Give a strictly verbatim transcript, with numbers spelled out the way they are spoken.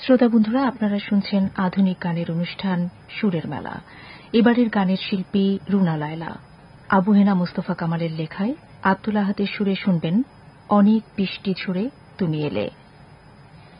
শ্রোতা বন্ধুরা, আপনারা শুনছেন আধুনিক গানের অনুষ্ঠান সুরের মেলা। এবারের গানের শিল্পী রুনা লায়লা। আবু হেনা মোস্তফা কামালের লেখায় আব্দুল আহাদের সুরে শুনবেন অনেক বৃষ্টি ঝরে তুমি এলে।